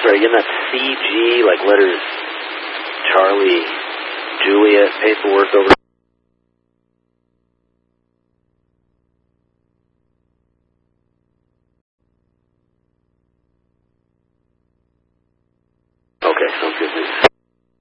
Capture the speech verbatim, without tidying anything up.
sorry, again, that's C G, like letters Charlie, Juliet, paperwork over. Okay, sounds good, please.